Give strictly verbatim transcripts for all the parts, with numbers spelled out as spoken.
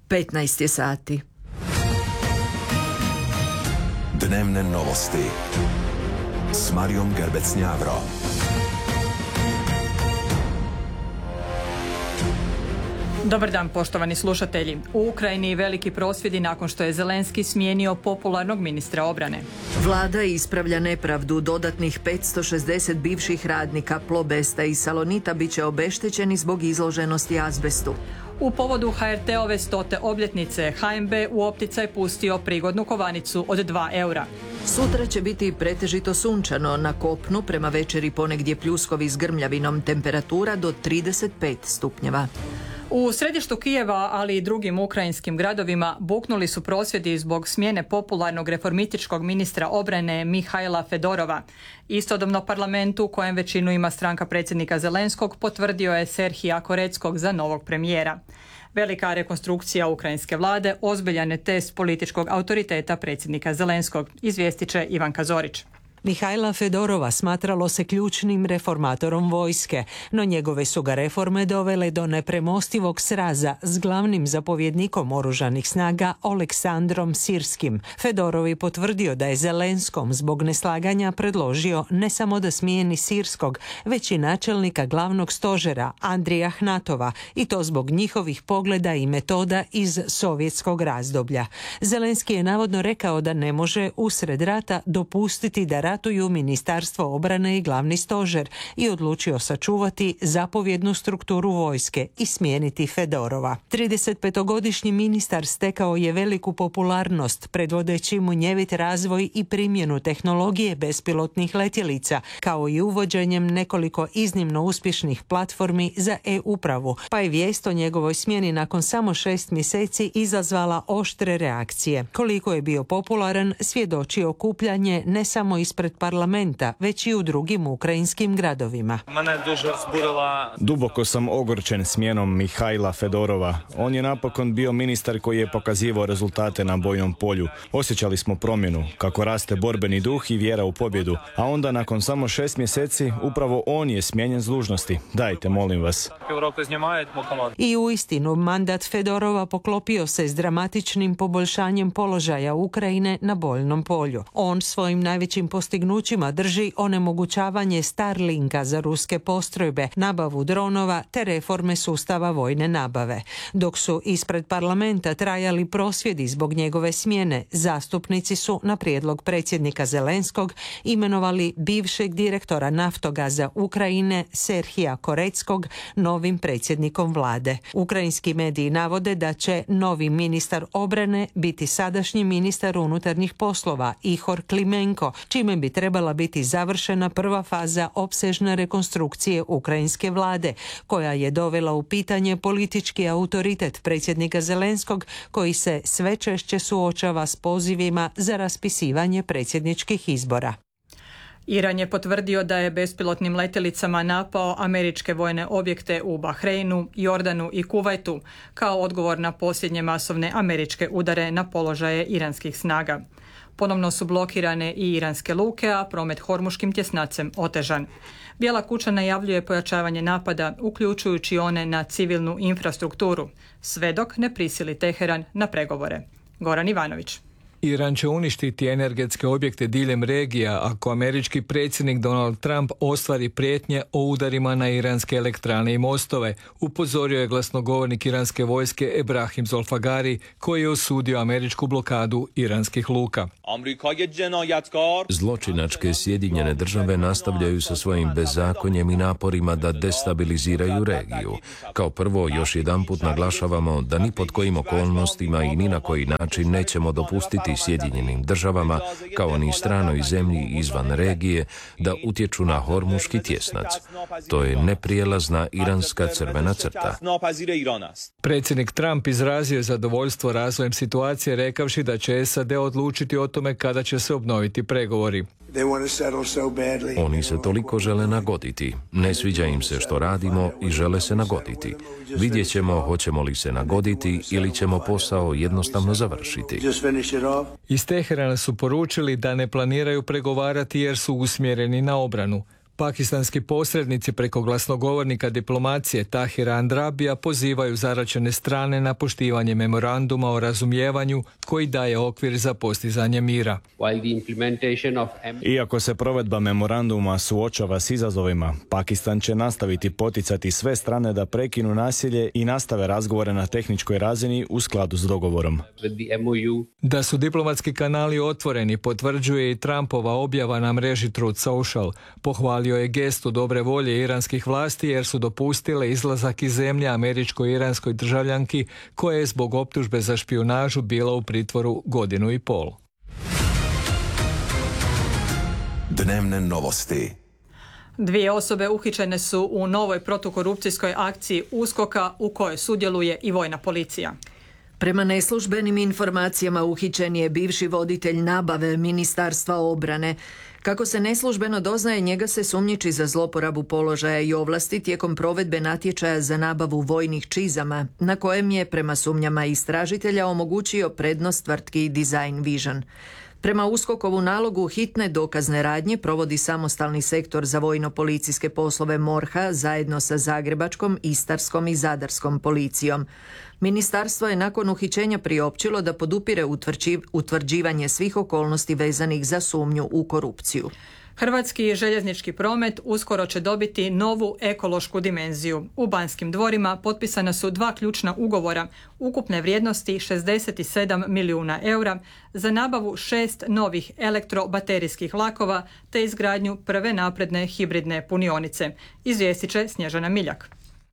petnaest je sati. Dnevne novosti s Marijom Gerbec-Njavro. Dobar dan, poštovani slušatelji. U Ukrajini veliki prosvjedi nakon što je Zelenski smijenio popularnog ministra obrane. Vlada ispravlja nepravdu. Dodatnih petsto šezdeset bivših radnika Plobesta i Salonita bit će obeštećeni zbog izloženosti azbestu. U povodu ha er te-ove stote obljetnice ha em be u opticaj pustio prigodnu kovanicu od dva eura. Sutra će biti pretežito sunčano, na kopnu prema večeri ponegdje pljuskovi s grmljavinom, temperatura do trideset pet stupnjeva. U središtu Kijeva, ali i drugim ukrajinskim gradovima, buknuli su prosvjedi zbog smjene popularnog reformističkog ministra obrane Mihajla Fedorova. Istodobno parlamentu, u kojem većinu ima stranka predsjednika Zelenskog, potvrdio je Serhija Koreckog za novog premijera. Velika rekonstrukcija ukrajinske vlade ozbiljan je test političkog autoriteta predsjednika Zelenskog, izvijestit će Ivanka Zorić. Mihajla Fedorova smatralo se ključnim reformatorom vojske, no njegove su ga reforme dovele do nepremostivog sraza s glavnim zapovjednikom oružanih snaga Oleksandrom Sirskim. Fedorov je potvrdio da je Zelenskom zbog neslaganja predložio ne samo da smijeni Sirskog, već i načelnika glavnog stožera Andrija Hnatova, i to zbog njihovih pogleda i metoda iz sovjetskog razdoblja. Zelenski je navodno rekao da ne može usred rata dopustiti da ratuju Ministarstvo obrane i glavni stožer i odlučio sačuvati zapovjednu strukturu vojske i smijeniti Fedorova. tridesetpetogodišnji ministar stekao je veliku popularnost predvodeći munjevit razvoj i primjenu tehnologije bespilotnih letjelica, kao i uvođenjem nekoliko iznimno uspješnih platformi za e-upravu, pa je vijest o njegovoj smjeni nakon samo šest mjeseci izazvala oštre reakcije. Koliko je bio popularan svjedoči okupljanje ne samo ispred parlamenta, već i u drugim ukrajinskim gradovima. Duboko sam ogorčen smjenom Mihajla Fedorova. On je napokon bio ministar koji je pokazivao rezultate na bojnom polju. Osjećali smo promjenu, kako raste borbeni duh i vjera u pobjedu. A onda nakon samo šest mjeseci upravo on je smijenjen s dužnosti. Dajte, molim vas. I uistinu mandat Fedorova poklopio se s dramatičnim poboljšanjem položaja Ukrajine na bojnom polju. On svojim najvećim postignućima drži onemogućavanje Starlinka za ruske postrojbe, nabavu dronova te reforme sustava vojne nabave. Dok su ispred parlamenta trajali prosvjedi zbog njegove smjene, zastupnici su na prijedlog predsjednika Zelenskog imenovali bivšeg direktora Naftogaza Ukrajine Serhija Koreckog novim predsjednikom vlade. Ukrajinski mediji navode da će novi ministar obrane biti sadašnji ministar unutarnjih poslova Ihor Klimenko, čime bi trebala biti završena prva faza opsežne rekonstrukcije ukrajinske vlade, koja je dovela u pitanje politički autoritet predsjednika Zelenskog, koji se sve češće suočava s pozivima za raspisivanje predsjedničkih izbora. Iran je potvrdio da je bespilotnim letjelicama napao američke vojne objekte u Bahreinu, Jordanu i Kuvajtu kao odgovor na posljednje masovne američke udare na položaje iranskih snaga. Ponovno su blokirane i iranske luke, a promet hormuškim tjesnacem otežan. Bijela kuća najavljuje pojačavanje napada, uključujući one na civilnu infrastrukturu, sve dok ne prisili Teheran na pregovore. Goran Ivanović. Iran će uništiti energetske objekte diljem regija ako američki predsjednik Donald Trump ostvari prijetnje o udarima na iranske elektrane i mostove, upozorio je glasnogovornik iranske vojske Ebrahim Zolfagari, koji je osudio američku blokadu iranskih luka. Zločinačke Sjedinjene države nastavljaju sa svojim bezakonjem i naporima da destabiliziraju regiju. Kao prvo, još jedanput naglašavamo da ni pod kojim okolnostima i ni na koji način nećemo dopustiti Sjedinjenim državama, kao ni stranoj zemlji izvan regije, da utječu na hormuški tjesnac. To je neprijelazna iranska crvena crta. Predsjednik Trump izrazio je zadovoljstvo razvojem situacije, rekavši da će S A D odlučiti o tome kada će se obnoviti pregovori. Oni se toliko žele nagoditi. Ne sviđa im se što radimo i žele se nagoditi. Vidjet ćemo hoćemo li se nagoditi ili ćemo posao jednostavno završiti. Iz Teherana su poručili da ne planiraju pregovarati jer su usmjereni na obranu. Pakistanski posrednici preko glasnogovornika diplomacije Tahira Andrabija pozivaju zaraćene strane na poštivanje memoranduma o razumijevanju koji daje okvir za postizanje mira. Iako se provedba memoranduma suočava s izazovima, Pakistan će nastaviti poticati sve strane da prekinu nasilje i nastave razgovore na tehničkoj razini u skladu s dogovorom. Da su diplomatski kanali otvoreni potvrđuje i Trumpova objava na mreži Truth Social. Pohvalio je gestu dobre volje iranskih vlasti jer su dopustile izlazak iz zemlje američko-iranskoj državljanki koja je zbog optužbe za špijunažu bila u pritvoru godinu i pol. Dnevne novosti. Dvije osobe uhićene su u novoj protukorupcijskoj akciji USKOK-a u kojoj sudjeluje i vojna policija. Prema neslužbenim informacijama uhićen je bivši voditelj nabave Ministarstva obrane. Kako se neslužbeno doznaje, njega se sumnjiči za zloporabu položaja i ovlasti tijekom provedbe natječaja za nabavu vojnih čizama, na kojem je, prema sumnjama istražitelja, omogućio prednost tvrtki Design Vision. Prema USKOK-ovu nalogu hitne dokazne radnje provodi samostalni sektor za vojno-policijske poslove MORH-a zajedno sa Zagrebačkom, Istarskom i Zadarskom policijom. Ministarstvo je nakon uhićenja priopćilo da podupire utvrđivanje svih okolnosti vezanih za sumnju u korupciju. Hrvatski željeznički promet uskoro će dobiti novu ekološku dimenziju. U Banskim dvorima potpisana su dva ključna ugovora ukupne vrijednosti šezdeset sedam milijuna eura za nabavu šest novih elektrobaterijskih vlakova te izgradnju prve napredne hibridne punionice. Izvijestit će Snježana Miljak.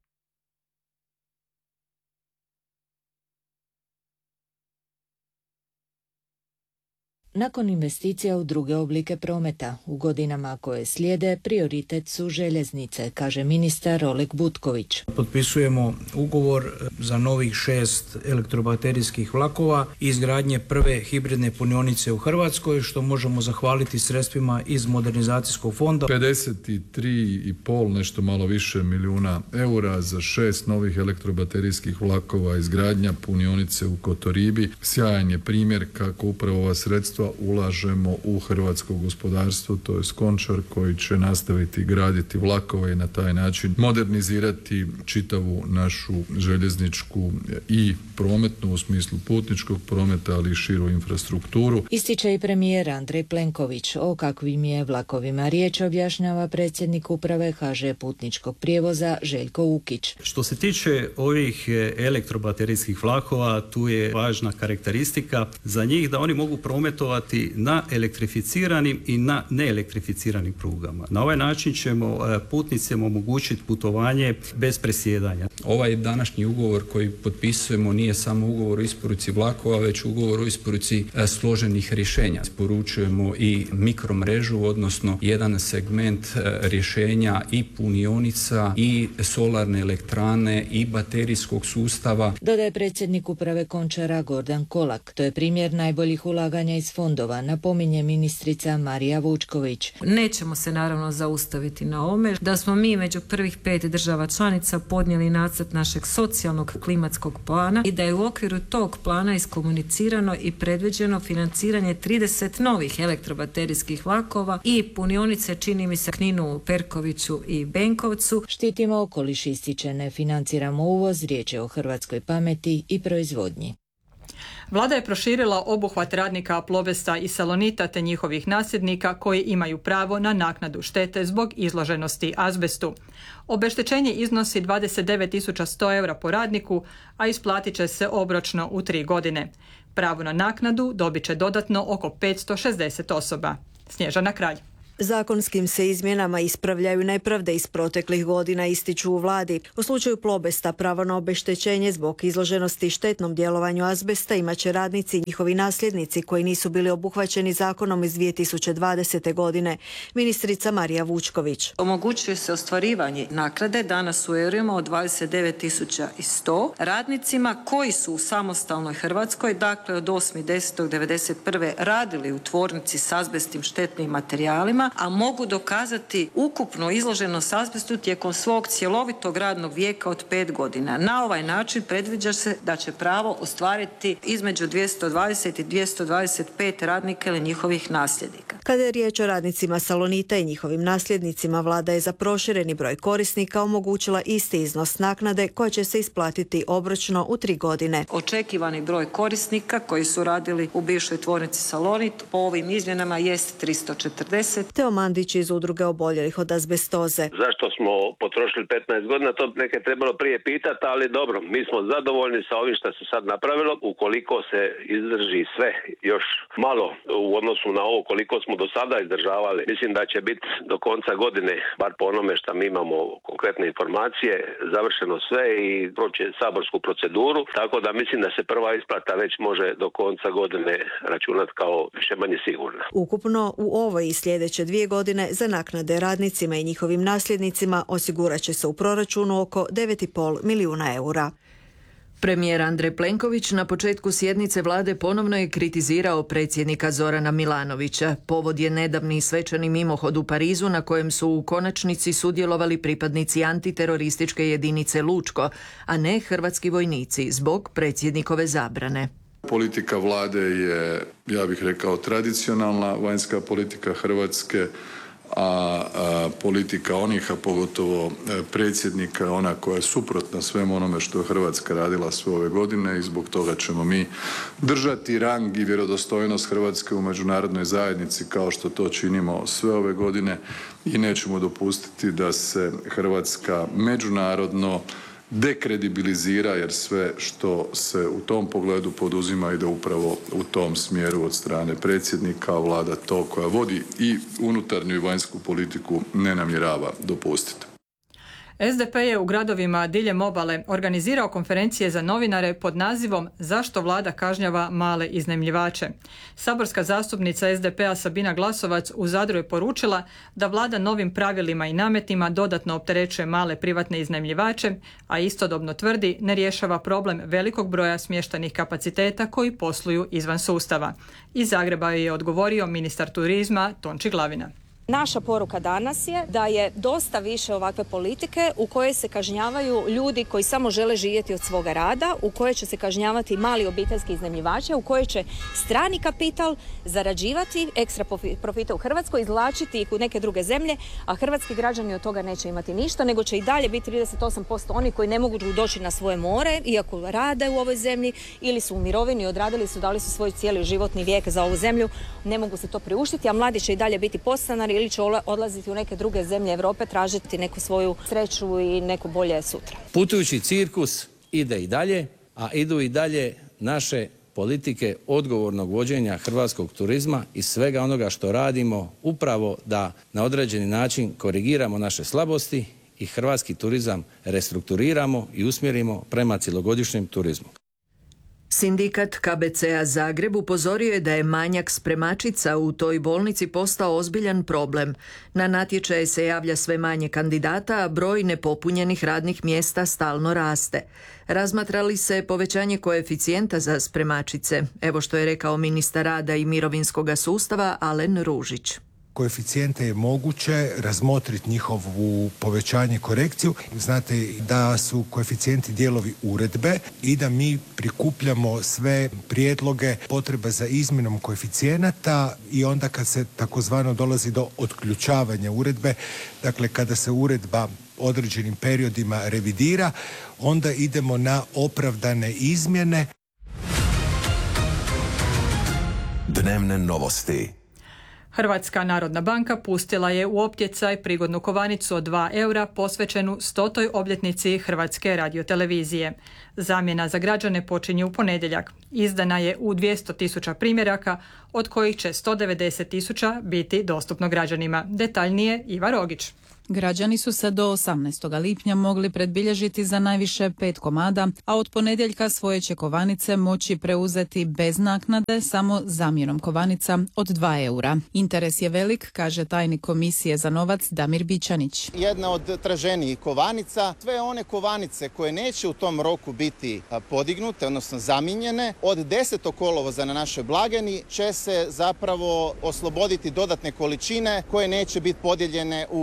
Nakon investicija u druge oblike prometa, u godinama koje slijede prioritet su željeznice, kaže ministar Oleg Butković. Potpisujemo ugovor za novih šest elektrobaterijskih vlakova i izgradnje prve hibridne punionice u Hrvatskoj, što možemo zahvaliti sredstvima iz modernizacijskog fonda. pedeset tri i pol, nešto malo više milijuna eura za šest novih elektrobaterijskih vlakova, izgradnja punionice u Kotoribi. Sjajan je primjer kako upravo ova sredstva ulažemo u hrvatsko gospodarstvo, to je Končar koji će nastaviti graditi vlakove i na taj način modernizirati čitavu našu željezničku i prometnu u smislu putničkog prometa, ali i širu infrastrukturu. Ističe i premijer Andrej Plenković. O kakvim je vlakovima riječ objašnjava predsjednik uprave ha že Putničkog prijevoza Željko Ukić. Što se tiče ovih elektrobaterijskih vlakova, tu je važna karakteristika za njih da oni mogu prometovati na elektrificiranim i na neelektrificiranim prugama. Na ovaj način ćemo putnicima omogućiti putovanje bez presjedanja. Ovaj današnji ugovor koji potpisujemo nije samo ugovor o isporuci vlakova, već ugovor o isporuci složenih rješenja. Isporučujemo i mikromrežu, odnosno jedan segment rješenja i punionica i solarne elektrane i baterijskog sustava. Dodaje predsjednik uprave Končara Gordan Kolak. To je primjer najboljih ulaganja iz fondova, napominje ministrica Marija Vučković. Nećemo se naravno zaustaviti na ome. Da smo mi među prvih pet država članica podnijeli nacrt našeg socijalnog klimatskog plana i da je u okviru tog plana iskomunicirano i predviđeno financiranje trideset novih elektrobaterijskih vlakova i punionice, čini mi se, Kninu, Perkoviću i Benkovcu. Štitimo okoliš, ističe, ne financiramo uvoz, riječ je o hrvatskoj pameti i proizvodnji. Vlada je proširila obuhvat radnika Plobesta i Salonita te njihovih nasljednika koji imaju pravo na naknadu štete zbog izloženosti azbestu. Obeštećenje iznosi dvadeset devet tisuća sto eura po radniku, a isplatit će se obročno u tri godine. Pravo na naknadu dobit će dodatno oko petsto šezdeset osoba. Snježana Kralj. Zakonskim se izmjenama ispravljaju nepravde iz proteklih godina, ističu u vladi. U slučaju Plobesta pravo na obeštećenje zbog izloženosti štetnom djelovanju azbesta imat će radnici i njihovi nasljednici koji nisu bili obuhvaćeni zakonom iz dvije tisuće dvadesete. godine. Ministrica Marija Vučković. Omogućuje se ostvarivanje naknade danas u eurima od dvadeset devet tisuća sto radnicima koji su u samostalnoj Hrvatskoj, dakle od osmog desetog devedeset prve radili u tvornici s azbestnim štetnim materijalima, a mogu dokazati ukupnu izloženost azbestu tijekom svog cjelovitog radnog vijeka od pet godina. Na ovaj način predviđa se da će pravo ostvariti između dvjesto dvadeset i dvjesto dvadeset pet radnika ili njihovih nasljednika. Kada je riječ o radnicima Salonita i njihovim nasljednicima, vlada je za prošireni broj korisnika omogućila isti iznos naknade koja će se isplatiti obročno u tri godine. Očekivani broj korisnika koji su radili u bivšoj tvornici Salonit po ovim izmjenama jest tristo četrdeset. Teo Mandić iz udruge oboljelih od azbestoze. Zašto smo potrošili petnaest godina, to neke trebalo prije pitati, ali dobro, mi smo zadovoljni sa ovim što se sad napravilo. Ukoliko se izdrži sve još malo u odnosu na ovo koliko smo do sada izdržavali, mislim da će biti do konca godine, bar po onome što mi imamo konkretne informacije, završeno sve i proći saborsku proceduru, tako da mislim da se prva isplata već može do konca godine računati kao više manje sigurna. Ukupno u ovoj i sljedeće dvije godine za naknade radnicima i njihovim nasljednicima osigurat će se u proračunu oko devet i pol milijuna eura. Premijer Andrej Plenković na početku sjednice vlade ponovno je kritizirao predsjednika Zorana Milanovića. Povod je nedavni svečani mimohod u Parizu na kojem su u konačnici sudjelovali pripadnici antiterorističke jedinice Lučko, a ne hrvatski vojnici zbog predsjednikove zabrane. Politika vlade je, ja bih rekao, tradicionalna vanjska politika Hrvatske, a, a politika onih, a pogotovo predsjednika, ona koja je suprotna svemu onome što je Hrvatska radila sve ove godine i zbog toga ćemo mi držati rang i vjerodostojnost Hrvatske u međunarodnoj zajednici kao što to činimo sve ove godine i nećemo dopustiti da se Hrvatska međunarodno dekredibilizira, jer sve što se u tom pogledu poduzima ide upravo u tom smjeru od strane predsjednika, a vlada to koja vodi i unutarnju i vanjsku politiku ne namjerava dopustiti. S D P je u gradovima diljem obale organizirao konferencije za novinare pod nazivom Zašto vlada kažnjava male iznajmljivače. Saborska zastupnica S D P-a Sabina Glasovac u Zadru je poručila da vlada novim pravilima i nametima dodatno opterećuje male privatne iznajmljivače, a istodobno tvrdi ne rješava problem velikog broja smještajnih kapaciteta koji posluju izvan sustava. Iz Zagreba je odgovorio ministar turizma Tonči Glavina. Naša poruka danas je da je dosta više ovakve politike u kojoj se kažnjavaju ljudi koji samo žele živjeti od svoga rada, u kojoj će se kažnjavati mali obiteljski iznajmljivači, u kojoj će strani kapital zarađivati ekstra profite u Hrvatskoj, izvlačiti ih u neke druge zemlje, a hrvatski građani od toga neće imati ništa, nego će i dalje biti trideset osam posto oni koji ne mogu doći na svoje more, iako rade u ovoj zemlji ili su u mirovini, odradili su, dali su svoj cijeli životni vijek za ovu zemlju, ne mogu se to priuštiti, a mladi će i dalje biti podstanari ili će odlaziti u neke druge zemlje Europe, tražiti neku svoju sreću i neko bolje sutra. Putujući cirkus ide i dalje, a idu i dalje naše politike odgovornog vođenja hrvatskog turizma i svega onoga što radimo upravo da na određeni način korigiramo naše slabosti i hrvatski turizam restrukturiramo i usmjerimo prema cjelogodišnjem turizmu. Sindikat K B C-a Zagreb upozorio je da je manjak spremačica u toj bolnici postao ozbiljan problem. Na natječaje se javlja sve manje kandidata, a broj nepopunjenih radnih mjesta stalno raste. Razmatrali se povećanje koeficijenta za spremačice. Evo što je rekao ministar rada i mirovinskog sustava Alen Ružić. Koeficijente je moguće razmotriti njihovu povećanje, korekciju. Znate da su koeficijenti dijelovi uredbe i da mi prikupljamo sve prijedloge, potrebe za izmjenom koeficijenata i onda kad se takozvano dolazi do otključavanja uredbe, dakle kada se uredba određenim periodima revidira, onda idemo na opravdane izmjene. Dnevne novosti. Hrvatska narodna banka pustila je u optjecaj prigodnu kovanicu od dva eura posvećenu stotoj obljetnici Hrvatske radiotelevizije. Zamjena za građane počinje u ponedjeljak. Izdana je u dvjesto tisuća primjeraka, od kojih će sto devedeset tisuća biti dostupno građanima. Detaljnije Iva Rogić. Građani su se do osamnaestog lipnja mogli predbilježiti za najviše pet komada, a od ponedjeljka svoje će kovanice moći preuzeti bez naknade samo zamjenom kovanica od dva eura. Interes je velik, kaže tajnik Komisije za novac Damir Bičanić. Jedna od traženijih kovanica, sve one kovanice koje neće u tom roku biti podignute, odnosno zamijenjene, od desetog kolovoza na našoj blagajni će se zapravo osloboditi dodatne količine koje neće biti podijeljene u ranijem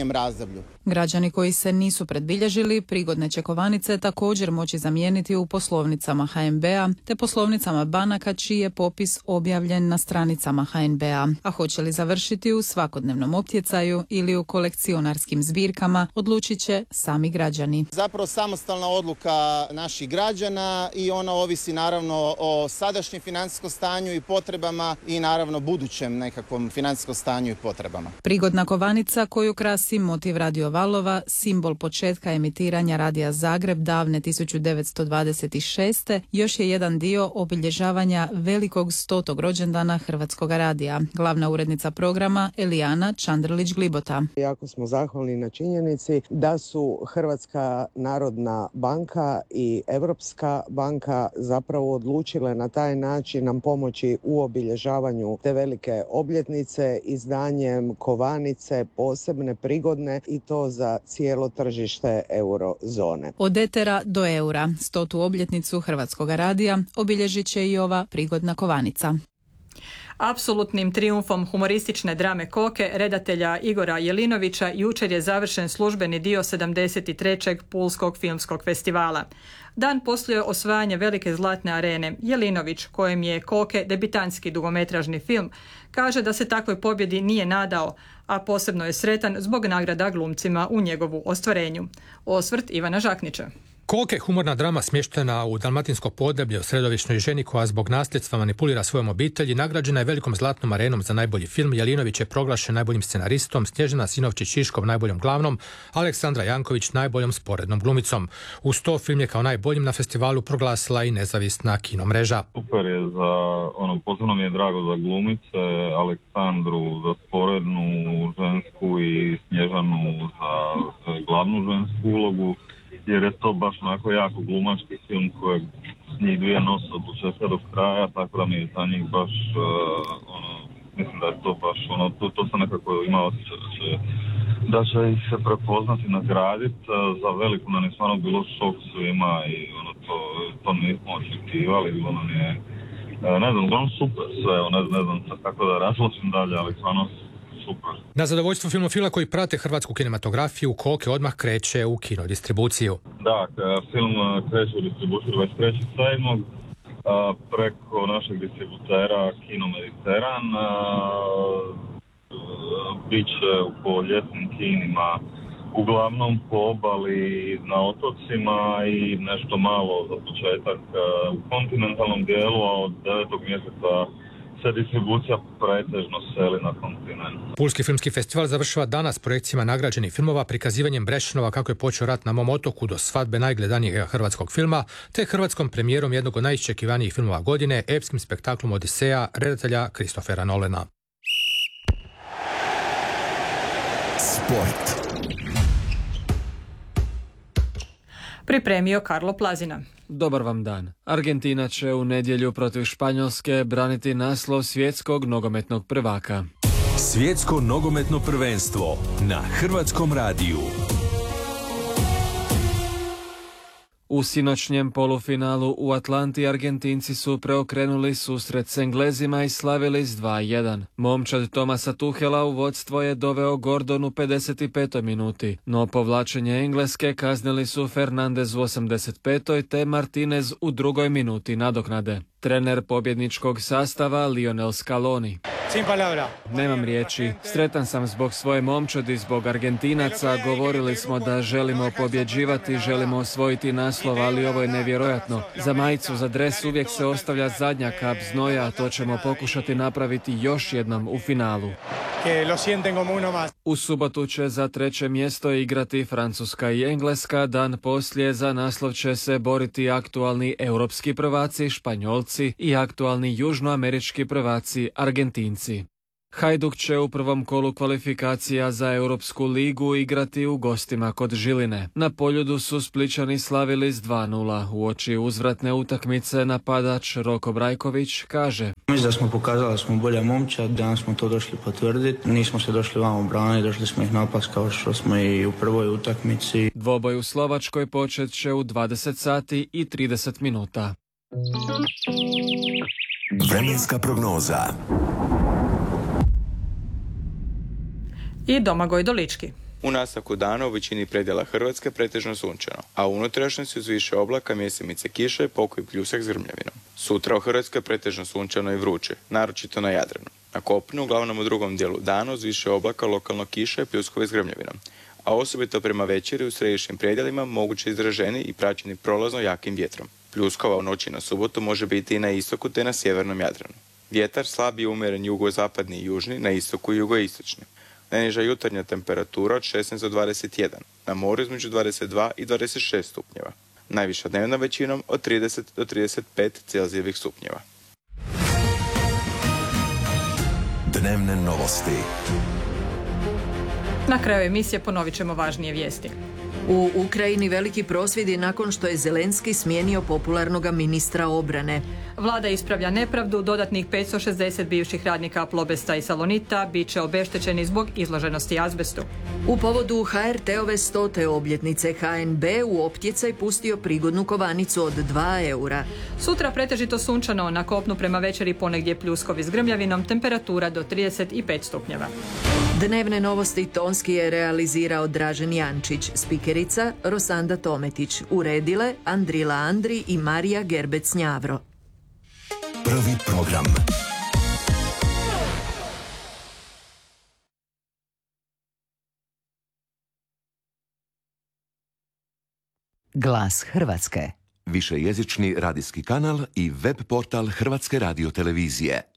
najranijem razdoblju. Građani koji se nisu predbilježili prigodne čekovanice također moći zamijeniti u poslovnicama ha en be a te poslovnicama banaka čiji je popis objavljen na stranicama ha en be a. A hoće li završiti u svakodnevnom optjecaju ili u kolekcionarskim zbirkama odlučit će sami građani. Zapravo samostalna odluka naših građana i ona ovisi naravno o sadašnjem financijskom stanju i potrebama i naravno budućem nekakvom financijskom stanju i potrebama. Prigodna kovanica koju krasi motiv radio valova, simbol početka emitiranja Radija Zagreb davne tisuću devetsto dvadeset šeste. još je jedan dio obilježavanja velikog stotog rođendana Hrvatskog radija. Glavna urednica programa Elijana Čandrlić-Glibota. Jako smo zahvalni na činjenici da su Hrvatska narodna banka i Europska banka zapravo odlučile na taj način nam pomoći u obilježavanju te velike obljetnice izdanjem kovanice posebne, prigodne i to za cijelo tržište eurozone. Od etera do eura, stotu obljetnicu Hrvatskog radija obilježit će i ova prigodna kovanica. Apsolutnim trijumfom humoristične drame Koke, redatelja Igora Jelinovića, jučer je završen službeni dio sedamdeset trećeg Pulskog filmskog festivala. Dan poslije osvajanja velike zlatne arene, Jelinović, kojem je Koke debitantski dugometražni film, kaže da se takvoj pobjedi nije nadao, a posebno je sretan zbog nagrada glumcima u njegovu ostvarenju. Osvrt Ivana Žaknića. Koke, humorna drama smještena u dalmatinsko podneblje o sredovišnjoj ženi koja zbog nasljedstva manipulira svojom obitelji, nagrađena je velikom zlatnom arenom za najbolji film. Jelinović je proglašen najboljim scenaristom, Snježana Sinovčić-Šiškov najboljom glavnom, Aleksandra Janković najboljom sporednom glumicom. Uz to film je kao najboljim na festivalu proglasila i nezavisna kinomreža. Super je za, ono, posebno mi je drago za glumice, Aleksandru za sporednu žensku i Snježanu za glavnu žensku ulogu, jer je to baš onako jako glumački film kojeg s njih dvije nose od početka do kraja, tako da mi je za njih baš, uh, ono, mislim da je to baš, ono, to, to sam nekako imao osjećaj da će, da će ih se prepoznati, nagraditi. Uh, za veliku nam je stvarno bilo šok svima i ono, to, to nismo očekivali, bilo nam je, uh, ne znam, ono super sve, ne, ne znam kako da razločim dalje, ali stvarno super. Na zadovoljstvo filmofila koji prate hrvatsku kinematografiju, Koke odmah kreće u kinodistribuciju. Da, film kreće u distribuciju dvadeset trećeg sedmog preko našeg distributera Kino Mediteran. Biće po ljetnim kinima, uglavnom po obali na otocima i nešto malo za početak u kontinentalnom dijelu, a od devetog mjeseca se distribucija pretežno seli na kontinent. Pulski filmski festival završava danas projekcijama nagrađenih filmova, prikazivanjem Brešćanova Kako je počeo rat na mom otoku do svadbe najgledanijeg hrvatskog filma, te hrvatskom premijerom jednog od najiščekivanijih filmova godine, epskim spektaklom Odiseja redatelja Kristofera Nolana. Sport. Pripremio Karlo Plazina. Dobar vam dan. Argentina će u nedjelju protiv Španjolske braniti naslov svjetskog nogometnog prvaka. Svjetsko nogometno prvenstvo na Hrvatskom radiju. U sinoćnjem polufinalu u Atlanti Argentinci su preokrenuli susret s Englezima i slavili s dva jedan. Momčad Tomasa Tuhela u vodstvo je doveo Gordon u pedeset petoj minuti, no povlačenje Engleske kaznili su Fernandez u osamdeset petoj te Martinez u drugoj minuti nadoknade. Trener pobjedničkog sastava Lionel Scaloni. Nemam riječi. Sretan sam zbog svoje momčadi, zbog Argentinaca. Govorili smo da želimo pobjeđivati, želimo osvojiti naslov, ali ovo je nevjerojatno. Za majicu, za dres uvijek se ostavlja zadnja kap znoja, a to ćemo pokušati napraviti još jednom u finalu. U subotu će za treće mjesto igrati Francuska i Engleska. Dan poslije za naslov će se boriti aktualni europski prvaci Španjolci i aktualni južnoamerički prvaci Argentinci. Hajduk će u prvom kolu kvalifikacija za Europsku ligu igrati u gostima kod Žiline. Na Poljudu su Splićani slavili s dva nula. Uoči uzvratne utakmice napadač Roko Brajković kaže: Mislim da smo pokazali da smo bolja momčad, danas smo to došli potvrditi. Nismo se došli vamo braniti, došli smo ih napast kao što smo i u prvoj utakmici. Dvoboj u Slovačkoj počet će u dvadeset sati i trideset minuta. Vremenska prognoza. I Domagoj Dolički. U nastavku dana u većini predjela Hrvatske pretežno sunčano, a u unutrašnjosti uz više oblaka, mjesimice kiše, pokoj pljusak s grmljavinom. Sutra u Hrvatskoj pretežno sunčano i vruće, naročito na Jadranu. Na kopnu, uglavnom u drugom dijelu dana, uz više oblaka, lokalno kiše i pljuskovi s grmljavinom, a osobito prema večeri u središnjim predjelima moguće izraženi i praćeni prolazno jakim vjetrom. Pljuskova u noći na subotu može biti i na istoku te na sjevernom Jadranu. Vjetar slab i umjeren jugozapadni i južni, na istoku i jugoistočni. Najniža jutarnja temperatura od šesnaest do dvadeset jedan, na moru između dvadeset dva i dvadeset šest stupnjeva. Najviša dnevna većinom od trideset do trideset pet Celzijevih stupnjeva. Dnevne novosti. Na kraju emisije ponovit ćemo važnije vijesti. U Ukrajini veliki prosvjedi nakon što je Zelenski smijenio popularnog ministra obrane. Vlada ispravlja nepravdu, dodatnih petsto šezdeset bivših radnika Plobesta i Salonita bit će obeštećeni zbog izloženosti azbestu. U povodu ha er te-ove stote obljetnice ha en be u optjecaj pustio prigodnu kovanicu od dva eura. Sutra pretežito sunčano, na kopnu prema večeri ponegdje pljuskovi s grmljavinom, temperatura do trideset pet stupnjeva. Dnevne novosti tonski je realizirao Dražen Jančić, spikerica Rosanda Tometić, uredile Andrila Andri i Marija Gerbec-Njavro. Prvi program. Glas Hrvatske. Višejezični radijski kanal i web portal Hrvatske radiotelevizije.